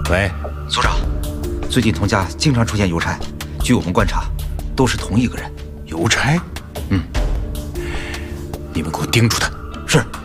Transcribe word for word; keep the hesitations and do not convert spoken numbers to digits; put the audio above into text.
喂， 组长，最近童家经常出现邮差，据我们观察，都是同一个人。 邮差？ 嗯， 你们给我盯住他。 是。